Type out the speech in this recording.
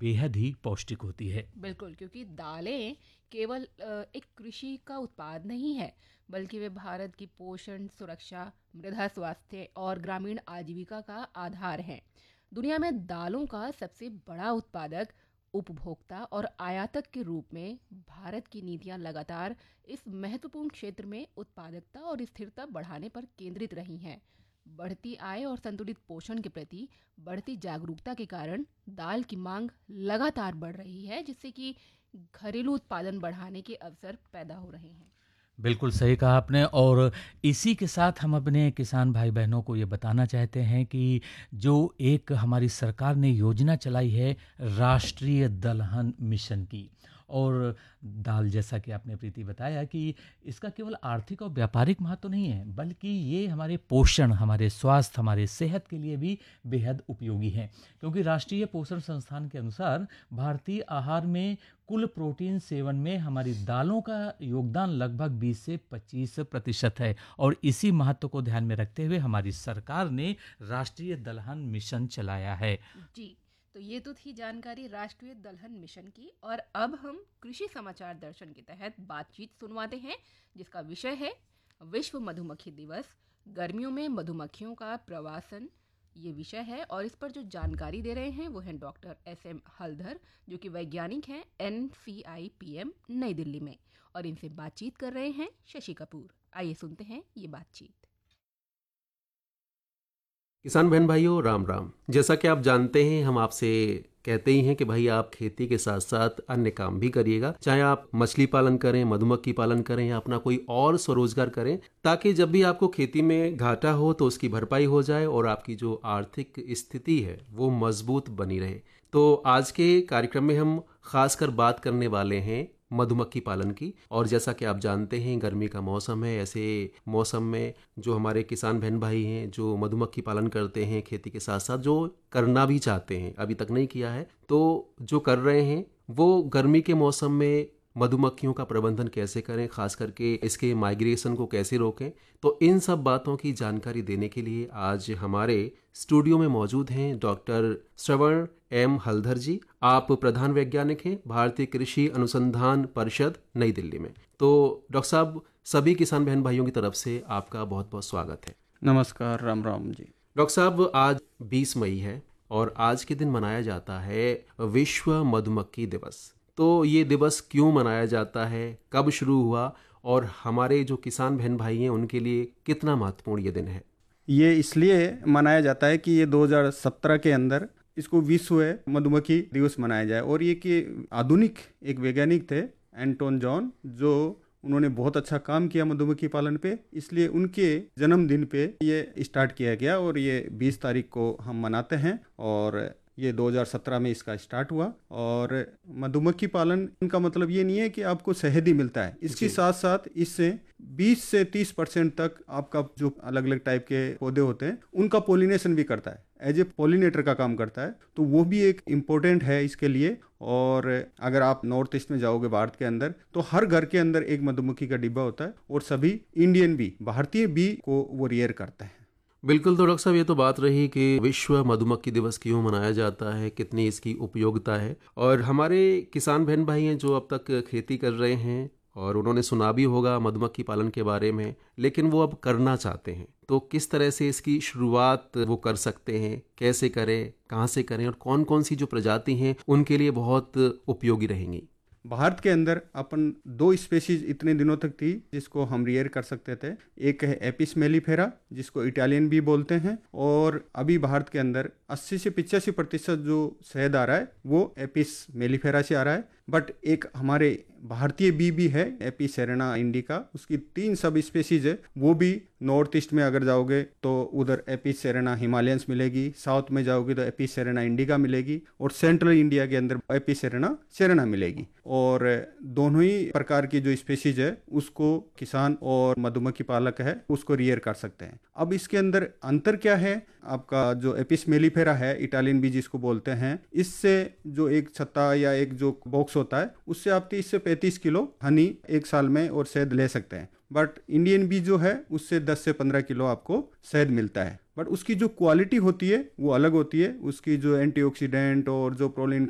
बेहद ही पौष्टिक होती है। बिल्कुल, क्योंकि दालें केवल एक कृषि का उत्पाद नहीं है, बल्कि वे भारत की पोषण, सुरक्षा, मृदा स्वास्थ्य और ग्रामीण आजीविका का आधार हैं। दुनिया में दालों का सबसे बड़ा उत्पादक, उपभोक्ता और आयातक के रूप में भारत की नीतियां लगातार इस महत्वपूर्ण क्षेत्र में उत्पादकता और स्थिरता बढ़ाने पर केंद्रित रही हैं। बढ़ती आय और संतुलित पोषण के प्रति बढ़ती जागरूकता के कारण दाल की मांग लगातार बढ़ रही है, जिससे कि घरेलू उत्पादन बढ़ाने के अवसर पैदा हो रहे हैं। बिल्कुल सही कहा आपने। और इसी के साथ हम अपने किसान भाई बहनों को ये बताना चाहते हैं कि जो एक हमारी सरकार ने योजना चलाई है राष्ट्रीय दलहन मिशन की, और दाल, जैसा कि आपने प्रीति बताया कि इसका केवल आर्थिक और व्यापारिक महत्व नहीं है, बल्कि ये हमारे पोषण, हमारे स्वास्थ्य, हमारे सेहत के लिए भी बेहद उपयोगी है। क्योंकि राष्ट्रीय पोषण संस्थान के अनुसार भारतीय आहार में कुल प्रोटीन सेवन में हमारी दालों का योगदान लगभग 20 से 25% है। और इसी महत्व को ध्यान में रखते हुए हमारी सरकार ने राष्ट्रीय दलहन मिशन चलाया है। जी, तो ये तो थी जानकारी राष्ट्रीय दलहन मिशन की। और अब हम कृषि समाचार दर्शन के तहत बातचीत सुनवाते हैं, जिसका विषय है विश्व मधुमक्खी दिवस, गर्मियों में मधुमक्खियों का प्रवासन। ये विषय है और इस पर जो जानकारी दे रहे हैं वो हैं डॉक्टर SM हल्दर, जो कि वैज्ञानिक हैं NCIPM नई दिल्ली में, और इनसे बातचीत कर रहे हैं शशि कपूर। आइए सुनते हैं ये बातचीत। किसान बहन भाइयों, राम राम। जैसा कि आप जानते हैं, हम आपसे कहते ही हैं कि भाई आप खेती के साथ साथ अन्य काम भी करिएगा, चाहे आप मछली पालन करें, मधुमक्खी पालन करें या अपना कोई और स्वरोजगार करें, ताकि जब भी आपको खेती में घाटा हो तो उसकी भरपाई हो जाए और आपकी जो आर्थिक स्थिति है वो मजबूत बनी रहे। तो आज के कार्यक्रम में हम खासकर बात करने वाले हैं मधुमक्खी पालन की। और जैसा कि आप जानते हैं, गर्मी का मौसम है। ऐसे मौसम में जो हमारे किसान बहन भाई हैं जो मधुमक्खी पालन करते हैं, खेती के साथ साथ जो करना भी चाहते हैं, अभी तक नहीं किया है, तो जो कर रहे हैं वो गर्मी के मौसम में मधुमक्खियों का प्रबंधन कैसे करें, खास करके इसके माइग्रेशन को कैसे रोकें, तो इन सब बातों की जानकारी देने के लिए आज हमारे स्टूडियो में मौजूद हैं डॉक्टर श्रवण M हल्दर जी। आप प्रधान वैज्ञानिक हैं भारतीय कृषि अनुसंधान परिषद नई दिल्ली में। तो डॉक्टर साहब, सभी किसान बहन भाइयों की तरफ से आपका बहुत बहुत स्वागत है। नमस्कार, राम राम जी। डॉक्टर साहब, आज 20 मई है और आज के दिन मनाया जाता है विश्व मधुमक्खी दिवस। तो ये दिवस क्यों मनाया जाता है, कब शुरू हुआ और हमारे जो किसान बहन भाई हैं उनके लिए कितना महत्वपूर्ण ये दिन है? ये इसलिए मनाया जाता है कि ये 2017 के अंदर इसको विश्व मधुमक्खी दिवस मनाया जाए। और ये कि आधुनिक एक वैज्ञानिक थे एंटोन जॉन, जो उन्होंने बहुत अच्छा काम किया मधुमक्खी पालन पे, इसलिए उनके जन्मदिन पे ये स्टार्ट किया गया और ये 20 तारीख को हम मनाते हैं। और ये 2017 में इसका स्टार्ट हुआ। और मधुमक्खी पालन का मतलब ये नहीं है कि आपको शहद ही मिलता है, इसके साथ साथ इससे 20 से 30% तक आपका जो अलग अलग टाइप के पौधे होते हैं उनका पोलिनेशन भी करता है, एज ए पोलिनेटर का काम करता है। तो वो भी एक इम्पोर्टेंट है इसके लिए। और अगर आप नॉर्थ ईस्ट में जाओगे भारत के अंदर, तो हर घर के अंदर एक मधुमक्खी का डिब्बा होता है और सभी इंडियन बी, भारतीय बी को वो रियर करते हैं। बिल्कुल। तो डॉक्टर साहब, ये तो बात रही कि विश्व मधुमक्खी दिवस क्यों मनाया जाता है, कितनी इसकी उपयोगिता है। और हमारे किसान बहन भाई हैं जो अब तक खेती कर रहे हैं और उन्होंने सुना भी होगा मधुमक्खी पालन के बारे में, लेकिन वो अब करना चाहते हैं, तो किस तरह से इसकी शुरुआत वो कर सकते हैं, कैसे करें, कहाँ से करें और कौन कौन सी जो प्रजाति हैं उनके लिए बहुत उपयोगी रहेंगी? भारत के अंदर अपन 2 स्पेसीज इतने दिनों तक थी जिसको हम रियर कर सकते थे। एक है एपिस मेलिफेरा, जिसको इटालियन बी बोलते हैं, और अभी भारत के अंदर 80 से 85% जो शहद आ रहा है वो एपिस मेलिफेरा से आ रहा है। बट एक हमारे भारतीय बी भी है, एपिस सेरेना इंडिका, उसकी 3 सब स्पेसीज है। वो भी नॉर्थ ईस्ट में अगर जाओगे तो उधर एपिस सेरेना हिमालयंस मिलेगी, साउथ में जाओगे तो एपिस सेरेना इंडिका मिलेगी, और सेंट्रल इंडिया के अंदर एपिस सेरेना सेरेना मिलेगी। और दोनों ही प्रकार की जो स्पेसीज है उसको किसान और मधुमक्खी पालक है उसको रियर कर सकते हैं। अब इसके अंदर अंतर क्या है? आपका जो एपिस मेलिफेरा है, इटालियन बी जिसको बोलते हैं, इससे जो एक छत्ता या एक जो बॉक्स होता है उससे आप 30 से 35 किलो हनी एक साल में और शहद ले सकते हैं। बट इंडियन बी जो है उससे 10 से 15 किलो आपको शहद मिलता है। बट उसकी जो क्वालिटी होती है वो अलग होती है। उसकी जो एंटीऑक्सीडेंट और जो प्रोलिन